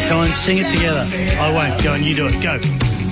Come on, sing it together. I won't. Go on, you do it. Go.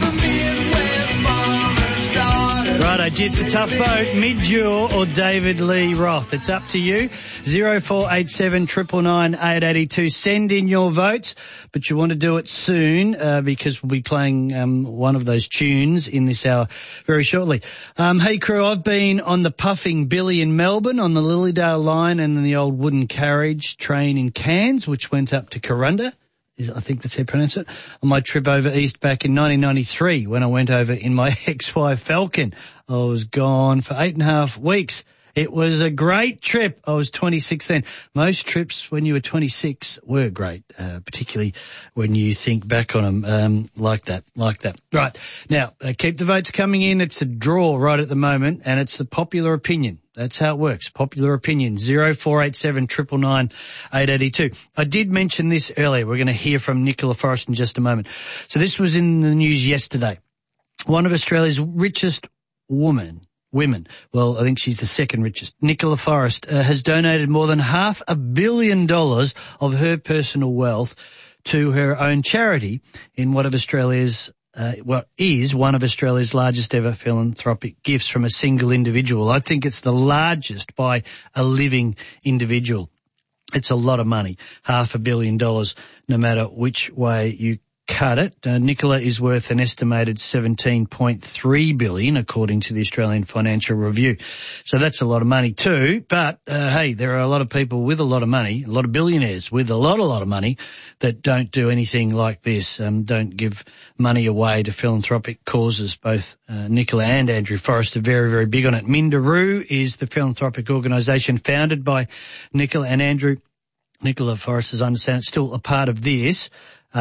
Righto, it's a tough vote. Midge-Ure or David Lee Roth. It's up to you. 0487 999 882. Send in your votes, but you want to do it soon because we'll be playing one of those tunes in this hour very shortly. Hey, crew, I've been on the Puffing Billy in Melbourne, on the Lilydale line and the old wooden carriage train in Cairns, which went up to Corunda. I think that's how you pronounce it, on my trip over east back in 1993 when I went over in my XY Falcon. I was gone for 8.5 weeks. It was a great trip. I was 26 then. Most trips when you were 26 were great, particularly when you think back on them like that. Right. Now, keep the votes coming in. It's a draw right at the moment, and it's the popular opinion. That's how it works. Popular opinion, 0487 999 882. I did mention this earlier. We're going to hear from Nicola Forrest in just a moment. So this was in the news yesterday. One of Australia's richest women, well, I think she's the second richest, Nicola Forrest, has donated more than $500 million of her personal wealth to her own charity in one of Australia's one of Australia's largest ever philanthropic gifts from a single individual. I think it's the largest by a living individual. It's a lot of money, $500 million, no matter which way you cut it. Nicola is worth an estimated $17.3 billion, according to the Australian Financial Review. So that's a lot of money too. But, hey, there are a lot of people with a lot of money, a lot of billionaires with a lot of money that don't do anything like this, don't give money away to philanthropic causes. Both Nicola and Andrew Forrest are very, very big on it. Minderoo is the philanthropic organisation founded by Nicola and Andrew. Nicola Forrest, as I understand, is still a part of this.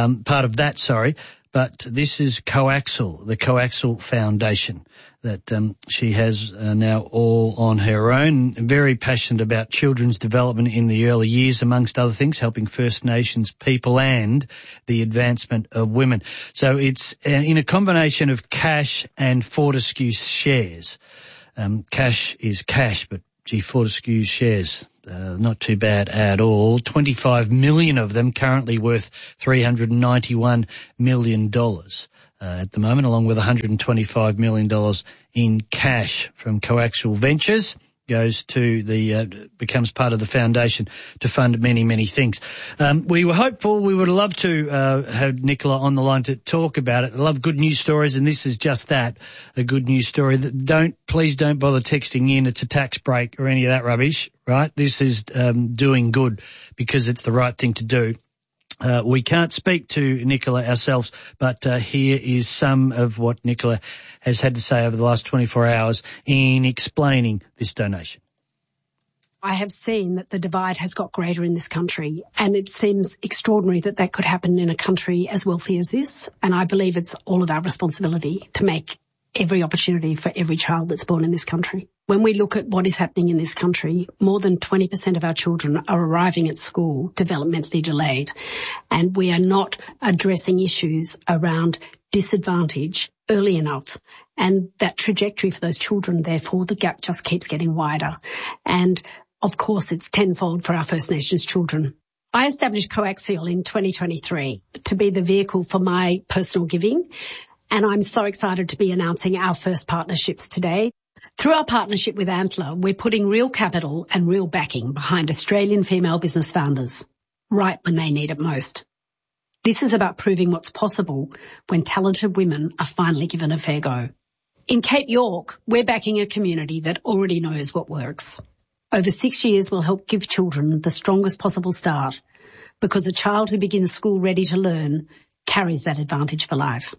But this is Coaxal, the Coaxal Foundation that she has now all on her own. Very passionate about children's development in the early years, amongst other things, helping First Nations people and the advancement of women. So it's in a combination of cash and Fortescue shares. Cash is cash, but Fortescue shares. Not too bad at all. 25 million of them, currently worth $391 million at the moment, along with $125 million in cash from Coaxal Ventures. Goes to becomes part of the foundation to fund many, many things. We were hopeful. We would love to have Nicola on the line to talk about it. I love good news stories, and this is just that, a good news story. Please don't bother texting in. It's a tax break or any of that rubbish, right? This is doing good because it's the right thing to do. We can't speak to Nicola ourselves, but here is some of what Nicola has had to say over the last 24 hours in explaining this donation. I have seen that the divide has got greater in this country, and it seems extraordinary that that could happen in a country as wealthy as this. And I believe it's all of our responsibility to make every opportunity for every child that's born in this country. When we look at what is happening in this country, more than 20% of our children are arriving at school developmentally delayed, and we are not addressing issues around disadvantage early enough. And that trajectory for those children, therefore, the gap just keeps getting wider. And of course, it's tenfold for our First Nations children. I established Coaxal in 2023 to be the vehicle for my personal giving. And I'm so excited to be announcing our first partnerships today. Through our partnership with Antler, we're putting real capital and real backing behind Australian female business founders, right when they need it most. This is about proving what's possible when talented women are finally given a fair go. In Cape York, we're backing a community that already knows what works. Over 6 years, we'll help give children the strongest possible start, because a child who begins school ready to learn carries that advantage for life.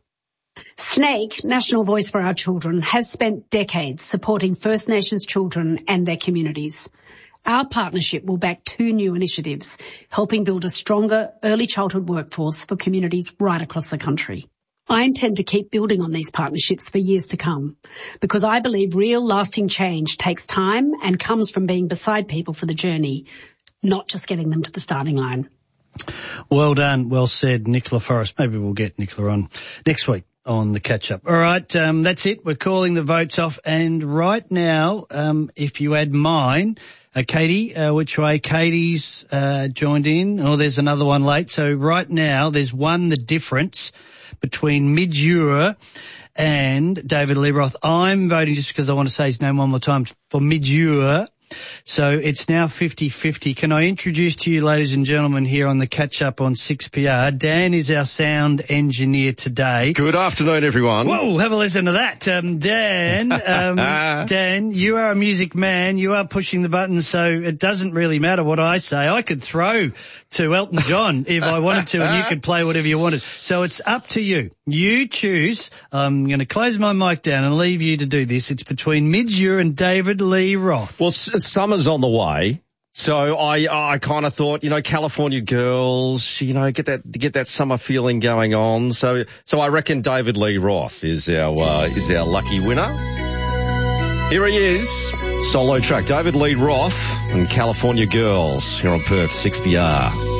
Snake, National Voice for Our Children, has spent decades supporting First Nations children and their communities. Our partnership will back 2 new initiatives, helping build a stronger early childhood workforce for communities right across the country. I intend to keep building on these partnerships for years to come, because I believe real lasting change takes time and comes from being beside people for the journey, not just getting them to the starting line. Well done, well said, Nicola Forrest. Maybe we'll get Nicola on next week on the catch-up. All right, that's it. We're calling the votes off. And right now, if you add mine, Katie, which way? Katie's joined in. Oh, there's another one late. So right now, there's one, the difference between Midura and David Lee Roth. I'm voting just because I want to say his name one more time for Midura. So it's now 50-50. Can I introduce to you, ladies and gentlemen, here on the catch-up on 6PR, Dan is our sound engineer today. Good afternoon, everyone. Whoa, have a listen to that. Dan, you are a music man. You are pushing the buttons, so it doesn't really matter what I say. I could throw to Elton John if I wanted to, and you could play whatever you wanted. So it's up to you. You choose. I'm going to close my mic down and leave you to do this. It's between Midura and David Lee Roth. Well, summer's on the way, so I kind of thought, California Girls, get that summer feeling going on. So I reckon David Lee Roth is our lucky winner. Here he is, solo track, David Lee Roth and California Girls here on Perth 6PR.